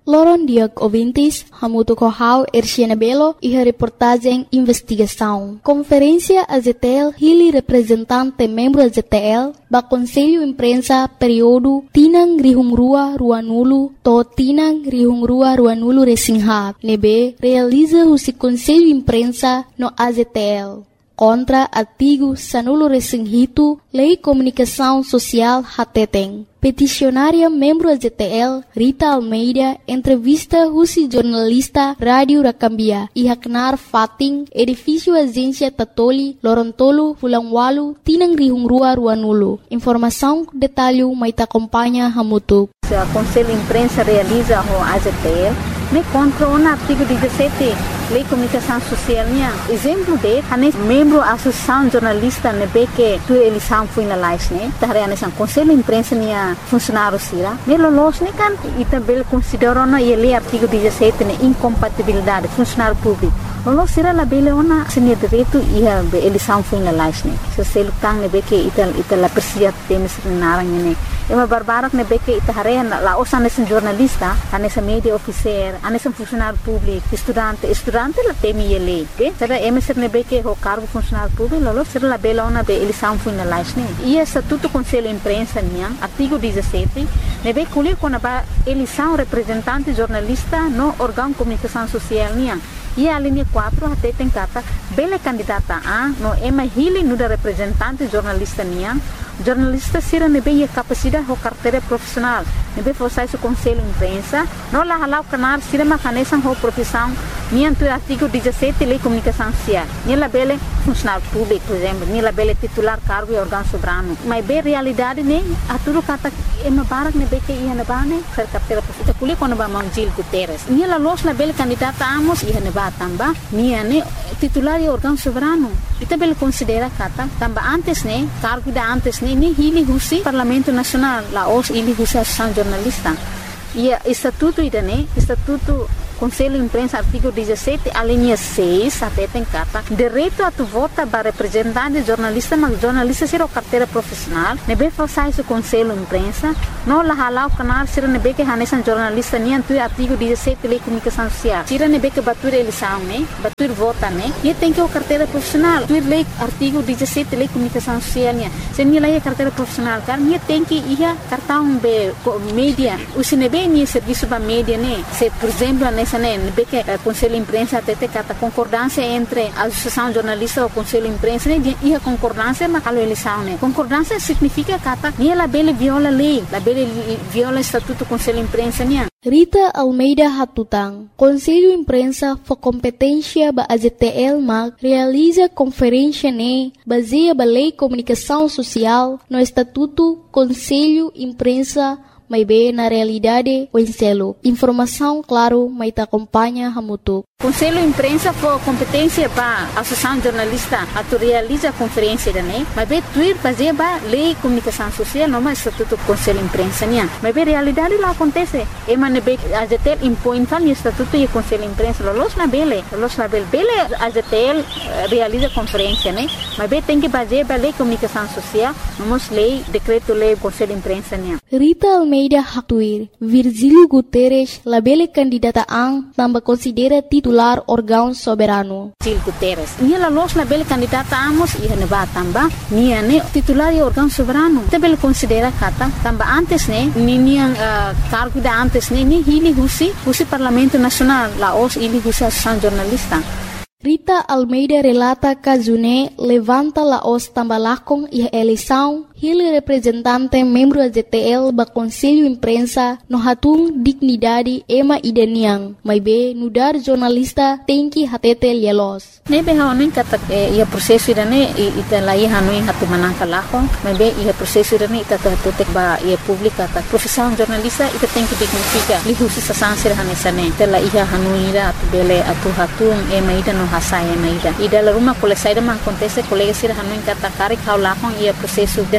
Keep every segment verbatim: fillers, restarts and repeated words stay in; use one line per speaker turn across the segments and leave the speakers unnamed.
Loron Diag ouvintes, hamuto corral Erciana Belo e a reportagem investigação. Conferência A Z T L hili representante membro A Z T L ba Conselho Imprensa período Tinang Rihungrua Ruanulu to Tinang Rihungrua Ruanulu Resinghat. Nebe realiza o Conselho Imprensa no A Z T L. Contra artigo Sanulo Resinghito, Lei Comunicação Social Hateteng. Peticionária membro A Z T L, Rita Almeida, entrevista Rusi jornalista Rádio Rakambia, Ihaknar Fating, edifício Agência Tatoli, Lorontolo, Fulangwalu, Tinang Rihungrua Ruanulu. Informação, detalhe, maita acompanha Hamutuk.
O Conselho Imprensa realiza o A Z T L, me contra o artigo dezessete, Lei Comunicação Social. Exemplo de, a membro da Associação Jornalista, nebe que tu eleição foi na lais, né? Tahre a Conselho Imprensa nia funcionário sira. Melo los ne kan e também considerou na lei artigo dezessete ne incompatibilidade funcionário público. Lo sira la bele ona senia direito e a eleição foi na lais, né? Se se lutang nebe que ital ital la persia temes narang ne. É uma barbarak nebe que tahre la osa nesse jornalista, a nessa media officer, a nesse funcionário público, estudante, estudante la temi a lei, que será emisser nebe que o cargo funcionário público, lo sira la bele ona be eleição foi na lais, né? E essa tudo Conselho Imprensa nia artigo dezessete nebe culir com a eleição representante jornalista no órgão de comunicação social nia. E a linha quatro até tem cata bela candidata a no ema hili no da representante jornalista nia jornalista sira nebe a capacidade ou carteira profissional nebe forçar o Conselho Imprensa no la halau canar sira macanesan ho profissão nia tu artigo dezessete Lei Comunicação Social nia la bela funcionário público por exemplo nia la bela titular cargo e órgão soberano mas bem realidade ne a tudo cata ema barak nebe que ia na bane ser carteira profissional kuli quando ba Mangil Guterres nia la los la bela candidata amos ia na tamba nia ne titular e órgão soberano ita bela considera kata tamba antes ne cargo da antes ne ni hili husi Parlamento Nacional la os hili husi Associação Jornalista e estatuto ida ne estatuto Conselho Imprensa artigo dezessete a linha seis até tem cata direito a tu vota para representante jornalista mas jornalista ser o carteira profissional nebe forçar o Conselho Imprensa não la halau canal ser nebe que hanesan jornalista nem tu artigo dezessete Lei Comunicação Social ser nebe que batur eleição né batur vota né e tem que o carteira profissional tu lei artigo dezessete Lei Comunicação Social né se nem lei carteira profissional car nem tem que ia cartão be mídia o se nebe nem serviço ba mídia né se por exemplo nessa né que o Conselho Imprensa até tem cata concordância entre a Associação Jornalista e o Conselho Imprensa né e a concordância mas a eleição né concordância significa cata nem ela bele viola lei la bele viola estatuto do Conselho Imprensa né.
Rita Almeida Hatutang, Conselho Imprensa for competência ba A Z T L mag realiza conferência ne baseia ba Lei Comunicação Social no Estatuto Conselho Imprensa mas bem na realidade o enselo. Informação, claro, mas te acompanha Hamutuk.
Conselho Imprensa for competência para a Associação Jornalista a tu realiza a conferência da né, mas bem tuir fazer ba Lei Comunicação Social não mais estatuto Conselho Imprensa né, mas bem realidade lá acontece. E mas bem a Z T L impõe tal estatuto e Conselho Imprensa los na bele, los na bele, bele a Z T L realiza conferência né, mas bem tem que fazer ba Lei Comunicação Social, não lei decreto lei Conselho Imprensa né.
Rita Almeida Hatuir, Virgílio Guterres, la bele candidata ang tambah considera titular órgão soberano.
Virgílio Guterres, nia la los la bele candidata amos e neba tamba, nia ne titular e órgão soberano. Te bele considera kata tamba antes ne, ni nia uh, cargo da antes ne, ni hili husi, husi Parlamento Nacional, la os hili husi Associação Jornalista.
Rita Almeida relata que June levanta la os tambalakong e a eleição ele representante membro da Z T L ba Conselho Imprensa no hatung dignidade ema idaniang mas be nudar jornalista tem que hatete lielos
nebe haonin kata ia prosesso idane ita lai hanuin hatu manangka lako mas be ia prosesso idane ita hatutek ba ia publika ta profissão jornalista ita tem que dignifica lihusi sasansir hanesane ita la ia hanuira atu bele atu hatung ema ida no hasai ema ida ida la rumah kole saida man kontese kolega sir hanuin kata kari kau lakong ia prosesso idane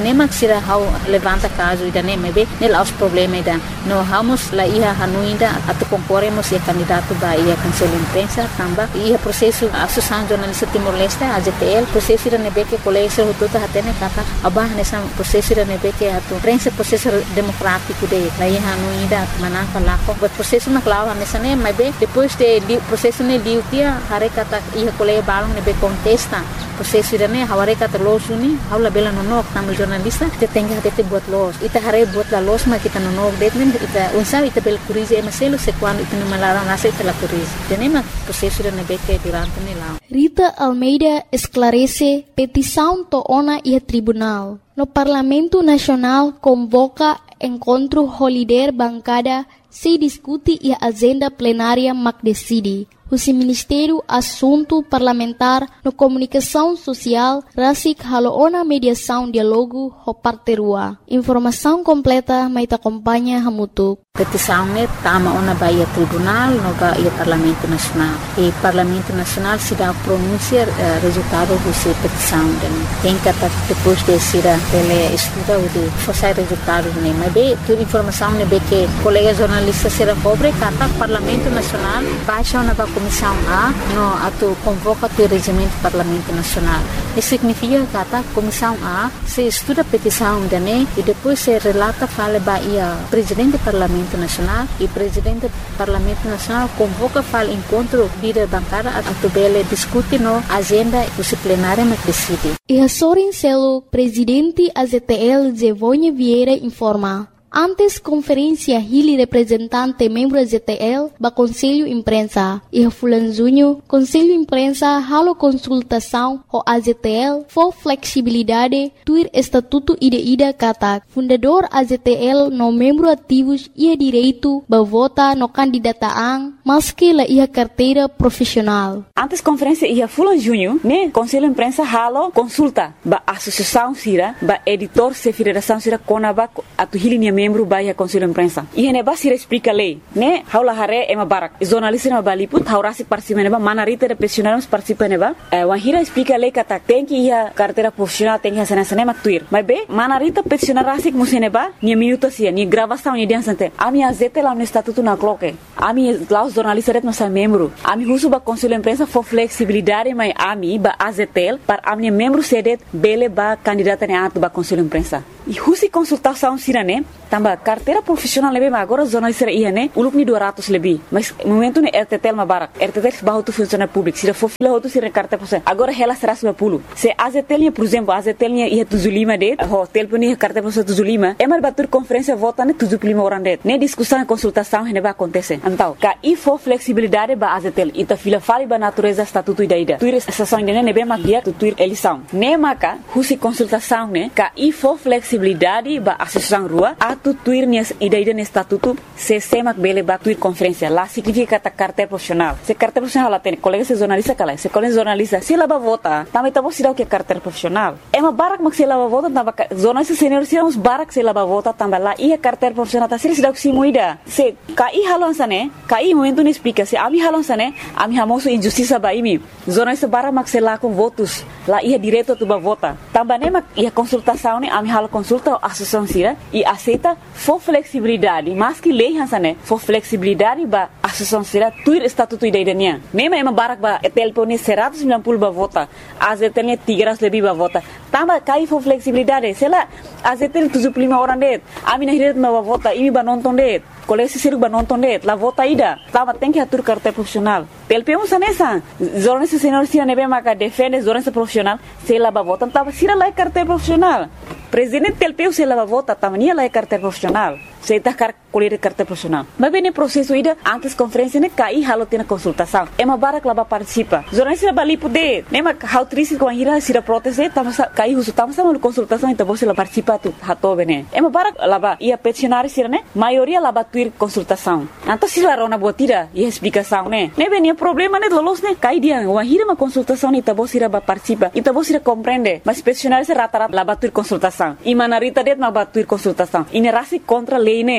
nema sira hau levanta caso ida nema be nela os problema ida no vamos la ia hanuinda atu concorremos e candidato ba ia conselho imprensa tamba ia processo associação jornalista Timor-Leste A Z T L processo ida nebe que colégio hututa hatene kata abah nessa processo ida nebe que atu prensa processo democrático de la ia hanuinda manaka lako but processo na clava nessa nema be depois de processo ne liutia hare kata ia colégio balong nebe contesta processo ida ne haware kata losuni haula bela nonok tamu jornalista te tenga te buat los ita hare buat la los ma kita nonok detmen ita unsa ita bel curize e maselo se quando ita malara nasa ita la curize tenema processo ida nebe que durante ne la
Rita Almeida esclarece petição toona e tribunal. No Parlamento Nacional convoca encontro holiday bancada se discute e agenda plenária mac decide. O Ministério Assunto Parlamentar no Comunicação Social Rasik Haloona Mediação Dialogo Hoparterua. Informação completa mais acompanha Hamutuk.
Petição ne tama ona baia tribunal no baia Parlamento Nacional. E Parlamento Nacional se dá pronúncia uh, resultado dessa petição. Tem que depois de ser ele estuda o de forçar resultado ne. Mas bem, toda informação ne be que colega jornalista será pobre kata Parlamento Nacional baixa ona ba Comissão A no ato convoca o regimento do Parlamento Nacional. Isso significa que a Comissão A se estuda a petição da N E e depois se relata fala baia presidente do Parlamento Nacional e presidente do Parlamento Nacional convoca fala encontro líder bancada a tubele discute no agenda disciplinária mas decide.
E a Sorin Celo, presidente A Z T L Zevonha Vieira informa. Antes conferência Hili representante membro Z T L ba Conselho Imprensa e a Fulanzunho Conselho Imprensa halo consultação o A Z T L for flexibilidade tuir estatuto ida ida kata fundador A Z T L no membro ativos ia direito ba vota no candidataan maski la ia carteira profissional.
Antes conferência ia Fulanzunho ne Conselho Imprensa halo consulta ba associação sira ba editor se federação sira konaba atu Hili membro baia Conselho Imprensa. E ne basira explica lei, né? Haula hare ema barak. Jornalista na baliput haurasi participa neba manarita de profissionais participa neba. Eh, wahira explica lei kata tem que ia carteira profissional tem que ser nessa nema tuir. Mas be manarita profissional rasik museneba ni minuto sia ni gravação ni dia sante. Ami A Z T lá no estatuto na cloque. Ami lá os jornalistas ret nossa membro. Ami husu ba Conselho Imprensa for flexibilidade mai ami ba A Z T L para ami membro sedet bele ba candidata ne atu ba Conselho Imprensa. E husi consultação sirane tamba carteira profissional lebe ma agora jornalista ia ne uluk ni dua ratus lebih mas momento ne R T T L ma barak R T T L bahu tu funcionário público sira for fila tu sira carteira profissional agora ela seratus lima puluh se A Z T L por exemplo A Z T L ia tujuh puluh lima det hotel pun ia carteira profissional tujuh puluh lima emar batur conferência vota ne tujuh puluh lima orang det ne discussão e consultação ne ba acontece então ka i for flexibilidade ba A Z T L ita fila fali ba natureza estatuto ida ida tuir sessão ne ne be ma dia tu tuir eleição ne maka husi consultação ne ka i for flexibilidade ba associação rua atu tuir ni ida ida ne estatuto se semak bele ba tuir conferência lá significa ta carteira profissional se carteira profissional lá tem colega se jornalista kala se colega jornalista se lá ba vota também tá você dá o que carteira profissional é uma barak mak se lá ba vota tamba jornalista senior se uns barak se lá ba vota tamba lá ia carteira profissional tá se dá o que se moida se kai halon sane kai momento ne explica se ami halon sane ami hamoso injustiça ba imi jornalista barak mak se lá com votos lá ia direto tu ba vota tamba ne mak ia consultação ne ami halo consulta a associação sira e aceita for flexibilidade mas que lei hansane for flexibilidade ba associação sira tuir estatuto ida idania mesmo ema barak ba telpone seratus sembilan puluh ba vota A Z T L tiga ratus lebih ba vota tamba kai for flexibilidade sela A Z T L tujuh puluh lima orang det ami na hiret ba vota imi ba nonton det kolesi siru ba nonton det la vota ida tamba tem que atur carteira profissional telpemos anessa jornalista senior sira nebe maka defende jornalista profissional sela ba vota tamba sira la carteira profissional presidente telpeu se lava vota tamania la carteira profissional se tá car colher carteira profissional mas bem no processo ida antes conferência ne cai halo tem consultação é uma barak laba participa jornalista bali poder nem ma how triste com a ira sira proteste tamo cai uso tamo sama consultação então você la participa tu hato bene é uma barak laba ia peticionário sira ne maioria laba tuir consultação então se la rona botira e explicação ne ne bem problema ne lolos ne cai dia uma ira uma consultação então você laba participa então você compreende mas peticionário se rata rata laba tuir consultação e manarita det ma batuir consultação e ne rasi contra lei ne agora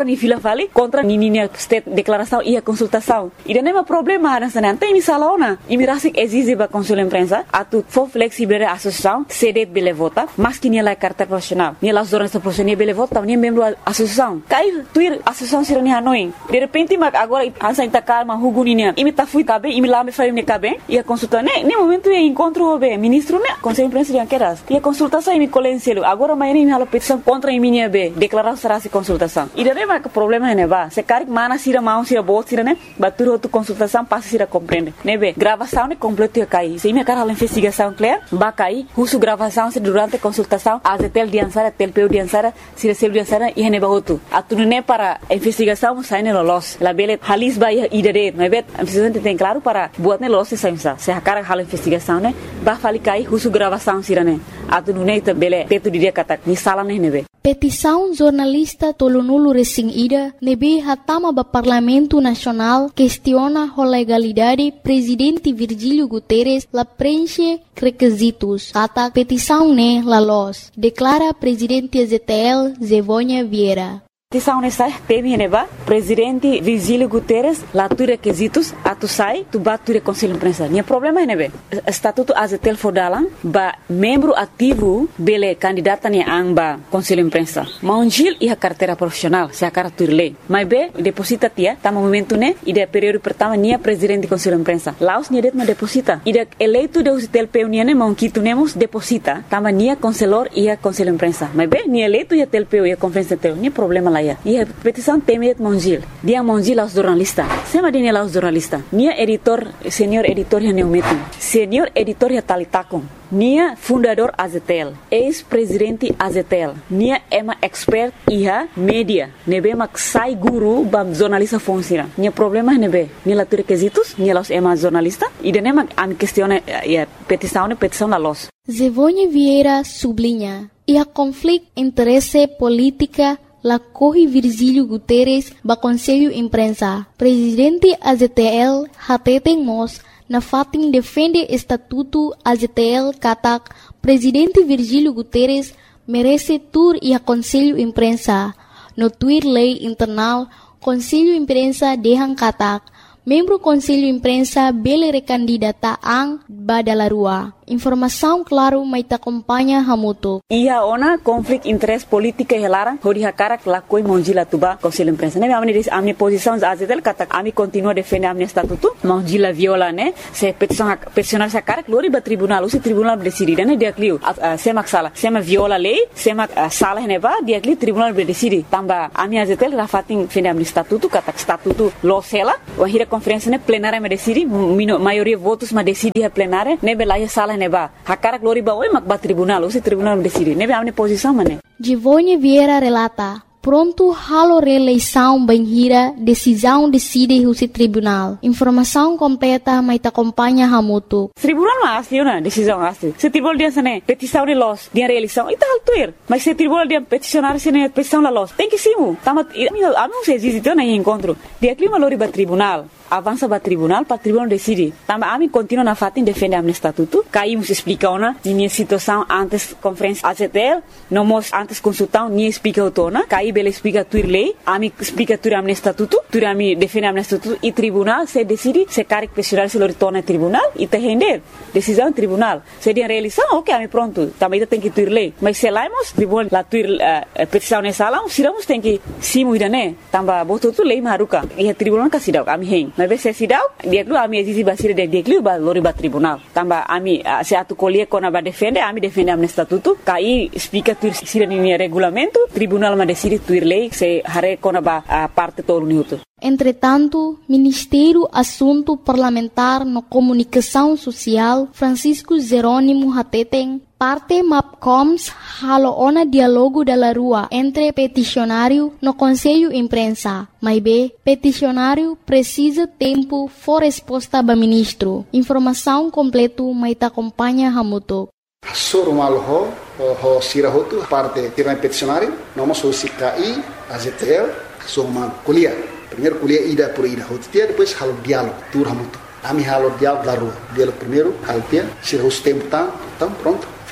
agora ni fila fali contra ni ni state declaração e a consultação. E não é problema há nessa não tem misala ona. E me rasik exige ba consul imprensa atu for flexible a associação cede bele vota, mas que ni la carta profissional. Ni la jornalista profissional bele vota, ni membro da associação. Cai tuir associação sirani hanoi. De repente mag agora ansa inta calma huguninia. E me ta fui cabe, e me lá me fai me cabe. E a consulta ne, ne momento e encontro be ministro ne, conselho imprensa de anqueras. E a consultação e me colenselo. Agora mai ni hala petição contra a minha be, declarar será se consultação. E daí vai que problema é neva. Se caric mana sira mão sira bot sira ne, batur outro consultação passa sira compreende. Nebe, gravação ne completo e cai. Se me cara a investigação clear, ba cai, uso gravação se durante a consultação, a tel diansara, tel peu diansara, sira sel diansara e neba outro. Atu ne para a investigação sai ne los. La bele halis ba ida de, nebe, a investigação tem claro para buat ne los se saimsa. Se a cara hala investigação ne, ba fali cai, uso gravação sira ne. Atu ne ta bele teto dia kata ni sala ne nebe.
Petição jornalista Tolonulu Resing Ida nebe hatama ba Parlamento Nacional questiona a legalidade presidente Virgílio Guterres la preenche requisitos. Kata petição ne la los. Declara presidente Z T L Zevônia Vieira.
Petição nessa teme neba presidente Virgílio Guterres lá tu requisitos atu sai tu bat tu conselho imprensa. Nia problema é nebe estatuto A Z T L fodalan ba membro ativo bele candidata ni amba conselho imprensa. Maunjil e a carteira profissional se a carta lei. Mas be deposita tia tá momento ne e de período pertama nia presidente conselho imprensa. Laos nia det ma deposita. E de eleito de O Z T L P nia ne maunquito nemos deposita tama nia conselor e a conselho imprensa. Mas be nia eleito e a T L P e a conferência teu nia problema lá. E a petição teme Mongil. Dia Mongil aos jornalistas. Sema dia aos jornalistas. Nia editor, senhor editor ya neumetum. Senhor editor ya talitakon. Nia fundador A Z T L. Ex-presidente A Z T L. Nia ema expert iha media. Nebe mak sai guru bam jornalista fonsira. Nia problema nebe. Nia la requisitos, nia los ema jornalista. E de nema am questione a petição ne petição la los.
Zevônia Vieira sublinha. E a conflito interesse política la corre Virgílio Guterres ba Conselho Imprensa. Presidente A Z T L hateten mos na fatin defende estatuto A Z T L katak Presidente Virgílio Guterres merece tur e a Conselho Imprensa. No tweet lei internal Conselho Imprensa dehan katak membro Conselho Imprensa bele recandidata ang badalarua. Informação claro mai ta acompanha hamuto.
Ia ona conflito interesse política helara hori hakara lakoi monjila tuba Conselho Imprensa. Ne amni a minha posição A Z T L kata ami continua defender a minha estatuto. Monjila viola ne se petição peticionar sa cara glori ba tribunal usi tribunal decidir ne dia clio sema sala sema viola lei sema sala ne ba dia clio tribunal decidir tamba a minha A Z T L rafatin defender a minha estatuto kata estatuto lo sela o hira conferência ne plenária me decidi maioria votos ma decidi a plenária ne belaya sala neba hakara glori ba oi mak ba tribunal usi tribunal decidi nebe amne posição mane.
Zevônia Vieira relata pronto halo reeleição banhira decisão decide o tribunal. Informação completa mai ta acompanha hamuto.
Tribunal ma asli una decisão asli. Se tribunal dia sane petição de los dia reeleição e tal tuir. Mas se tribunal dia peticionar sene petição la los. Tem que simu. Tama a não se existe na encontro. Dia clima lori ba tribunal. Avança para tribunal, para tribunal decide. Tamba a mim continua na fatin defende a minha estatuto. Caímos explica ona minha situação antes conferência A Z T L, não mos antes consultão nem explica outona. Caí bela explica tuir lei, a mim explica tuir a minha estatuto, tuir a mim defende a minha estatuto e tribunal se decide se caric pessoal se lo retorna tribunal e te render decisão tribunal. Se dia reeleição, ok, a mim pronto. Também tem que tuir lei. Mas se laimos tribunal la tuir uh, petição nessa sala, siramos tem que simu ida né. Tamba botou tu lei maruca e a tribunal ka sidau a mim hen. Mas se sidau dia lu ami existe basir de dia lu ba lori ba tribunal tamba ami se atu colher kona ba defende ami defende am estatuto kai explica tu sira ni regulamento tribunal ma decide tu lei se hare kona ba parte todo minuto.
Entretanto, Ministério Assunto Parlamentar no Comunicação Social Francisco Jerônimo Hateten parte MAPCOMS halo ona dialogo da rua entre peticionário no Conselho Imprensa. Mas B, peticionário precisa tempo for resposta ba ministro. Informação completo mai ta acompanha hamuto.
Sorumal ho ho sirahotu parte tirna peticionário, nós somos C K I, A Z T L, somos kuliah. Primeiro kuliah ida por ida, hotia depois halo diálogo, tur hamuto. Ami halo diálogo da rua. Diálogo primeiro, alpia, sirahus tempo tá, então pronto.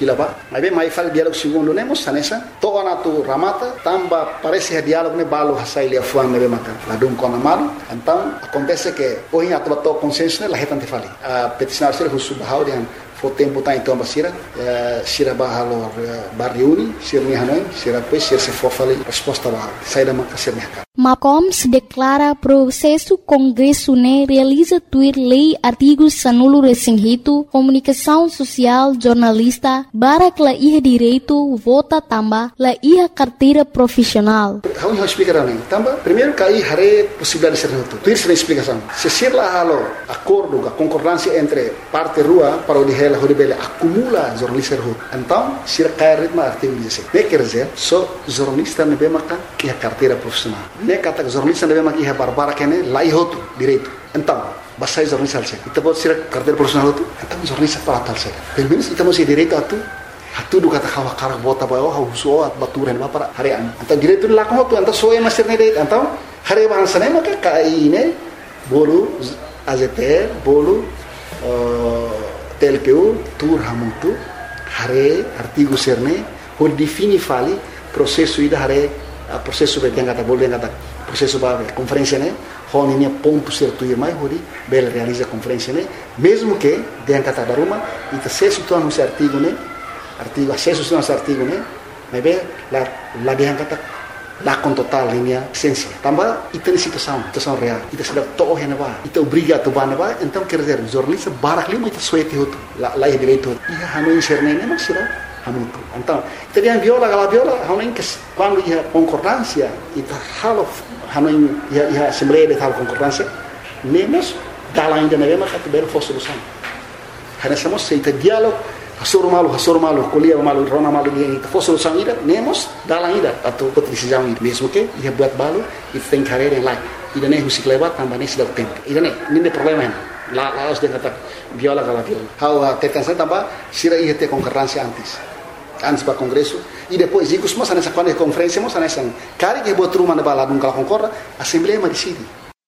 fila ba. Mas bem, mais fala diálogo segundo, né, moça, nessa. Toa na tu ramata, tamba parece que diálogo né balo hasai lia fuan né maka. Ladum kona malu. Então, acontece que hoje a tua tua consciência né la retante fali. A peticionar ser husu bahau dengan o tempo tá então basira, sira bahalo barriuni, sira ni hanoi, sira depois sira se for fali resposta bahau. Sai da maka sira mercado.
Macoms declara processo Congresso né realiza tuir lei artigos sanulo resinghito, comunicação social, jornalista, barak la iha direito, vota tamba, la iha carteira profissional.
How you explicar não? Tamba, primeiro cai hare possibilidade de ser reto. Tuir sem explicação. Se ser lá halo acordo, a concordância entre parte rua para o dihela horibele acumula jornalista reto. Então, sira cai ritmo artigo dezessete. Ne quer dizer, só jornalista ne bemaka que a carteira profissional. Ne kata jornalista ne bemaka que barbara que ne lá ihoto direito. Então, basai jornalista alse. Ita pode ser carteira profissional tu. Então jornalista para tal se. Pelo menos ita mesti direito atu. Atu do kata kawa karak bota ba oh huso baturan ba para harian. Então direito lá com tu, então só é master ne direito. Então, hari bahan sana maka kai ne bolu A Z T L, bolu T L P U, tur hamutu, hare artigo serne, hor defini fali processo ida hare processo be yang kata boleh kata processo ba conferência né, hon ini ponto certo ir mai hori bel realiza conferência né, mesmo que yang kata daruma ita acesso tu anu artigo né, artigo acesso tu anu artigo né, mas be la la yang kata lá com total linha essência. Também ita ni situação, situação real. Ita sudah toh yang ba, ita obriga tu ba ba, então quer dizer jornalista barak lima ita suete hotu, la la direito. Ia hanu inserne ne mas sira hanu. Então, ita dia viola gala viola, hanu que quando ia concordância, ita halo hanu ia ia assembleia de tal concordância, nemos dala ainda na mesma categoria for solução. Hana somos ita diálogo Hasur malu, hasur malu, kuliah malu, rona malu dia itu. For solução ida, nemos dalam ida atau decisão ida. Mesmo que ia buat balu, itu tem carreira yang lain. Ida ne husik lewat tambah ne sudah tempo. Ida ne, ini problema ini. La la harus dia kata viola kala viola. How tekan saya tambah sira ia te concordância antes. Antes para congresso e depois ikus mas nessa quando conferência mas nessa cari que botou uma na bala nunca concorda, assembleia mas decide.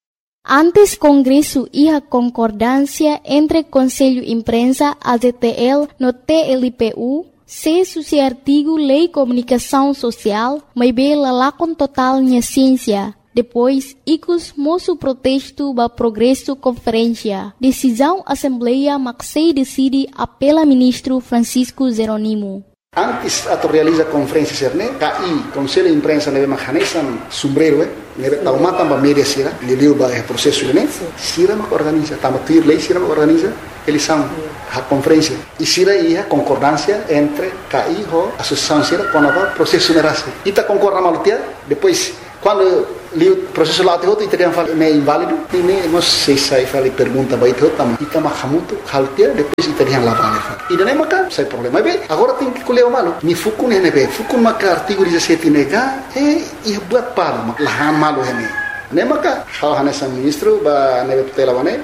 Antes Congresso iha concordância entre Conselho Imprensa, A Z T L, no T L P U, se suci artigo Lei Comunicação Social, mas bela lá com total minha ciência. Depois, icos moço protesto ba progresso conferência. Decisão Assembleia Maxei decide apela ministro Francisco Jeronimo.
Antes atau realiza conferência serne, K I Conselho de Imprensa neve mahanesan sombrero eh, neve taumata ba media sira, liliu ba processo ne, sira mak organiza, tama tuir lei sira mak organiza, eles são a conferência. E sira ia concordância entre K I ho associação sira com a processo nerase. Ita concorda malutia, depois quando o processo lá te outro italiano fala é inválido, e nem nós sei sai fala pergunta vai te outro, ita mahamuto haltia depois italiano lá vale. E daí maka sai problema. Bem, agora tem que colher o malo. Ni fukun ne be, fukun maka artigo dezessete nega, e ia buat palo, lahan malo hene. Ne maka hal hanesan ministro ba neve tutela wane.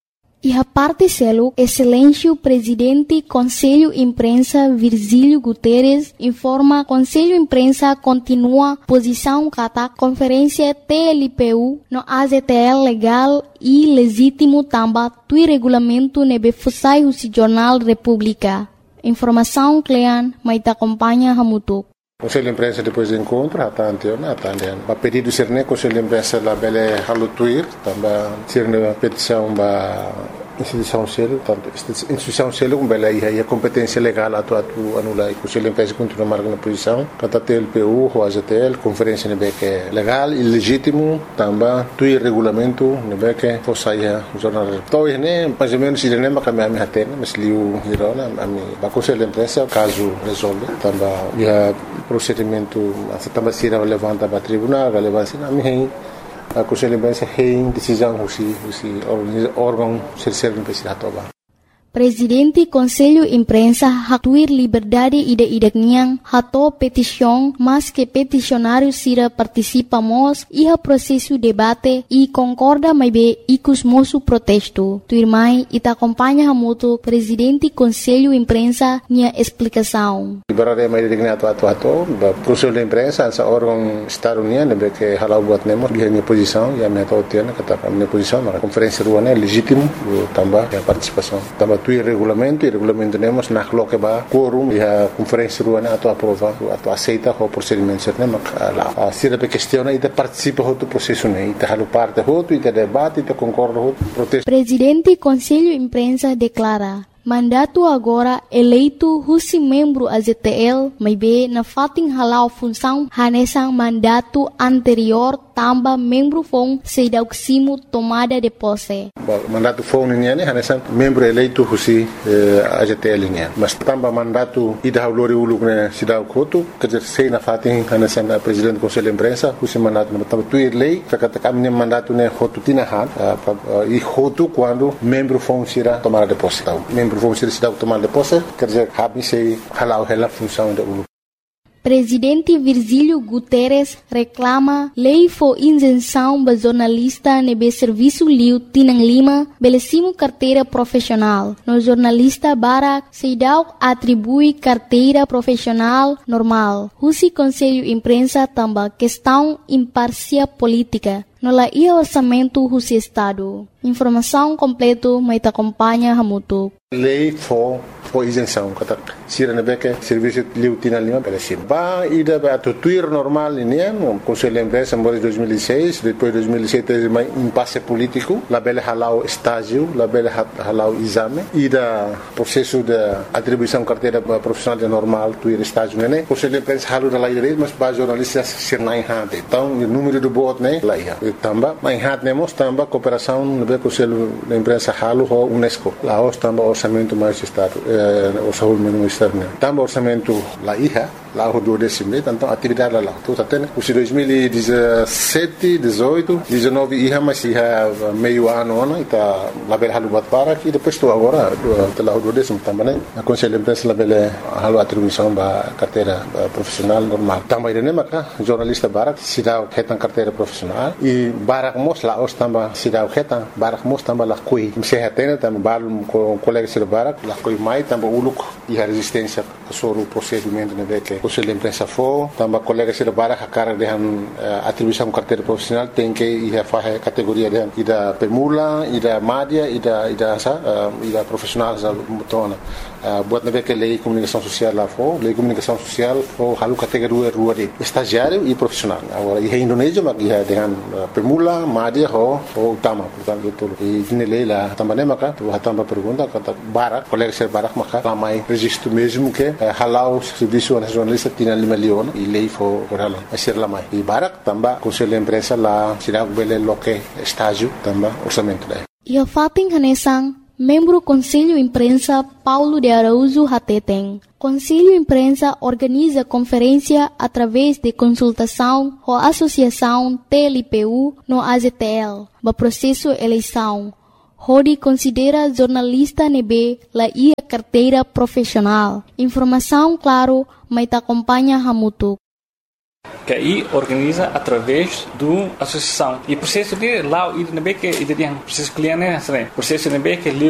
E a parte selo, excelência presidente Conselho Imprensa Virgílio Guterres informa Conselho Imprensa continua posição kata conferência T L P U no A Z T L legal e legítimo tamba tui regulamento nebe fusai husi Jornal República. Informação Clean, maita acompanha Hamutuk.
Conselho de Imprensa depois do encontro, até anteontem, até anteontem. A pedido de Serne, Conselho de Imprensa lá bele halutuir, também Serne a petição ba instituição selo, tanto instituição selo como bele aí a competência legal atu atu anula e Conselho de Imprensa continua marcando posição, kata T L P U, o A Z T L, conferência nebe que é legal e legítimo, também tui regulamento nebe que fosse aí o jornal. Então, né, mais ou menos Serne mas kami ami hatena, mas liu hirona ami ba Conselho de Imprensa caso resolve, também ia procedimento também será levanta para tribunal, relevância na minha a Conselho de Imprensa tem decisão husi husi órgão serserve precisa tomar.
Presidente Conselho Imprensa hatuir liberdade ida idakniang hato petição, mas que peticionário sira participamos iha processo debate e concorda mais be ikus moço protesto. Tuirmai ita acompanha hamuto Presidente Conselho Imprensa nia explicação.
Liberdade mais digna atu atu atu, Conselho de Imprensa essa órgão Estado Unido be que halau buat nemo dia minha posição e a minha totiana kata minha posição na conferência ruana é legítimo também a participação também tuir regulamento, e regulamento temos na coloca ba quórum e a conferência ruana ato aprova, ato aceita o procedimento certo, mas lá se a questão e participa do processo né, e halo parte do e debate, e concorda com protesto.
Presidente Conselho Imprensa declara mandato agora eleito husi membro A Z T L, may be na fating halau função hanesang mandato anterior tamba membro fong sedauksimo tomada de posse.
Mandato fong niya ni hanesang membro eleito husi A Z T L niya. Mas tamba mandato ida haulori uluk na sidaw koto, kajer sei na fating hanesang presidente Conselho Imprensa husi mandato na tamba tuir lei, kakata kami ni mandato na hotu tinahan, e hotu quando membro fong sira tomada de posse. Membro vamos ser cidade tomar de posse, quer dizer, cabe se halau ela função da U L U.
Presidente Virgílio Guterres reclama lei for isenção ba jornalista nebe serviço liu tinang lima belesimo carteira profissional. No jornalista Barak Seidau atribui carteira profissional normal. Husi Conselho Imprensa tamba questão imparcial política. No la ia orçamento husi Estado. Informação completo mai te acompanha Hamutuk.
Lei for for isenção, kata sira nebeke serviço liu tinang lima belesimo. Ba ida ba tuir normal ini no Conselho Imprensa em dois mil e seis, depois dois mil e sete mai impasse político, la bele halau estágio, la bele halau exame, ida processo de atribuição carteira profissional de normal tuir estágio né. Conselho Imprensa halu da lei, mas ba jornalistas ser nai hade. Então o número do bot né lá ia. Tamba mai hade nemos tamba cooperação no Conselho Imprensa halu ho UNESCO. Lá os tamba orçamento mais estado, orçamento externo. Tamba orçamento lá ia, lá o do décimo, então atividade lá. Tudo até o dois mil e dezessete, dezoito, dezenove ia mas ia meio ano né, tá lá bele halu bat para e depois tu agora lá o do décimo também né. A Conselho Imprensa lá bele halu atribuição ba carteira profissional normal. Tamba ide né maka jornalista Barak sidau hetan carteira profissional e Barak mos lá os tamba sidau hetan Barak mos tamba lá kui se hetena tamba balum com colega ser Barak lá kui mai tamba uluk e a resistência sobre o procedimento né que Conselho Imprensa for tamba colega ser Barak a cara de atribuição carteira profissional tem que ir a fazer categoria de ida pemula ida madia ida ida sa ida profissional za mutona buat nebe que lei comunicação social lá for lei comunicação social for halu categoria rua de estagiário e profissional agora e Indonésia mas ia dengan pemula madia ho ho utama portanto itu e ini lei lá também maka tu hatamba pergunta kata Barak colega ser Barak maka ramai registro mesmo que halau serviço a jornalista tinha lima leon e lei for orala a ser lamai e Barak tamba Conselho Imprensa lá sirag bele loke estágio tamba orçamento daí
ia fating hanesang membro Conselho Imprensa Paulo de Araújo Hateteng. Conselho Imprensa organiza conferência através de consultação com a Associação T L P U no A Z T L, no processo eleição. Rodi considera jornalista nebe la ia carteira profissional. Informação claro, mas te acompanha Hamutuk.
Que aí organiza através do associação e processo de lá o I D N B que I D N processo cliente né processo I D N B que